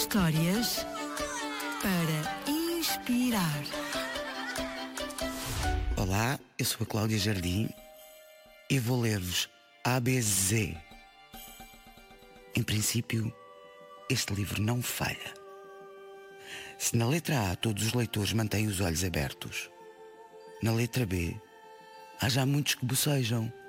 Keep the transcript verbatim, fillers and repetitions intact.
Histórias para inspirar. Olá, eu sou a Cláudia Jardim e vou ler-vos A B Z. Em princípio, este livro não falha. Se na letra A todos os leitores mantêm os olhos abertos, na letra B há já muitos que bocejam.